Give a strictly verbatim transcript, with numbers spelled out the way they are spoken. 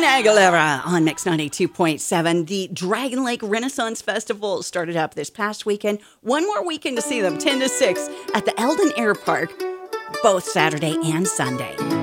Aguilera on Mix ninety-two point seven. The Dragon Lake Renaissance Festival started up this past weekend. One more weekend to see them, ten to six, at the Eldon Air Park, both Saturday and Sunday.